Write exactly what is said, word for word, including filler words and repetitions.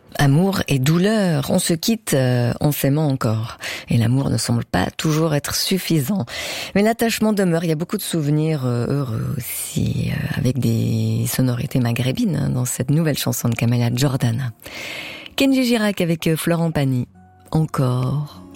Amour et douleur, on se quitte euh, en s'aimant encore. Et l'amour ne semble pas toujours être suffisant. Mais l'attachement demeure, il y a beaucoup de souvenirs euh, heureux aussi, euh, avec des sonorités maghrébines hein, dans cette nouvelle chanson de Kamala Jordana. Kenji Girac avec euh, Florent Pagny. Encore.